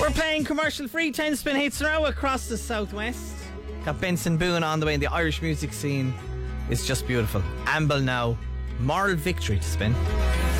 We're playing commercial free 10 spin hits now across the southwest. Got Benson Boone on the way, and the Irish music scene is just beautiful. Amble now, Moral Victory to spin.